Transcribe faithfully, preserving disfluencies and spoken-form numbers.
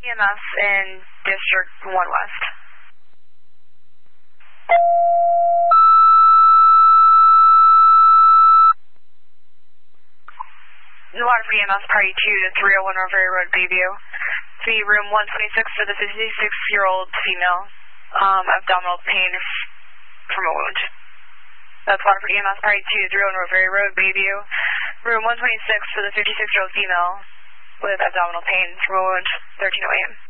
E M S in District one West. Waterford E M S, party two to three oh one Roberry Road, Bayview. V room one twenty-six for the fifty-six-year-old female, um, abdominal pain from a wound. That's Waterford E M S, party two to three oh one Roberry Road, Bayview. Room one twenty-six for the fifty-six-year-old female with abdominal pain from a wound, thirteen oh A M